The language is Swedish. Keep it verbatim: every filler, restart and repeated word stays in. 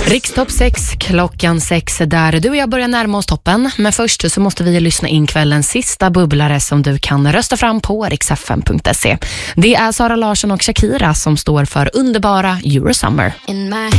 Rikstopp sex, klockan sex där du och jag börjar närma oss toppen. Men först så måste vi lyssna in kvällens sista bubblare som du kan rösta fram på riks f m punkt se. Det är Sara Larsson och Shakira som står för underbara Eurosummer.